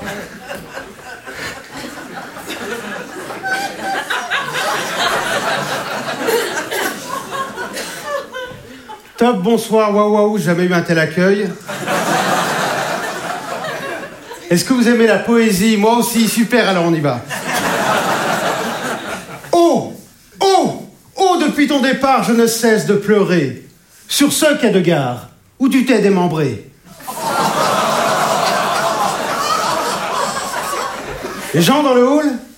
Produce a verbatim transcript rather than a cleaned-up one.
Top, bonsoir, waouh waouh, jamais eu un tel accueil. Est-ce que vous aimez la poésie? Moi aussi, super, alors on y va. Oh, oh, oh, depuis ton départ, je ne cesse de pleurer. Sur ce quai de gare, où tu t'es démembré. Les gens dans le hall